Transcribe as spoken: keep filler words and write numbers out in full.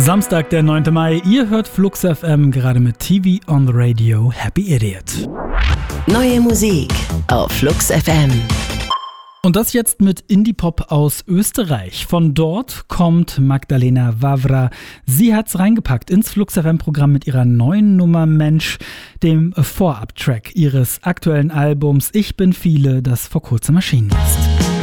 Samstag, der neunte Mai. Ihr hört Flux F M gerade mit T V on the Radio. Happy Idiot. Neue Musik auf Flux F M. Und das jetzt mit Indie-Pop aus Österreich. Von dort kommt Magdalena Wawra. Sie hat's reingepackt ins Flux F M-Programm mit ihrer neuen Nummer Mensch, dem Vorab-Track ihres aktuellen Albums Ich bin viele, das vor kurzem erschienen ist.